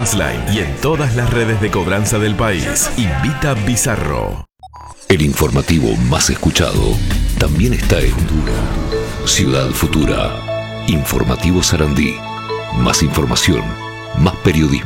Transline y en todas las redes de cobranza del país. Invita Bizarro. El informativo más escuchado también está en Ciudad Futura. Informativo Sarandí. Más información, más periodismo.